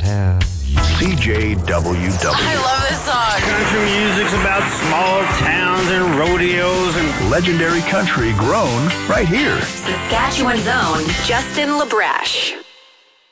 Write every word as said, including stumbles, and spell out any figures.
have you. C J W W. I love this song. Country music's about small towns and rodeos and legendary country grown right here. Saskatchewan's own Justin LaBrash.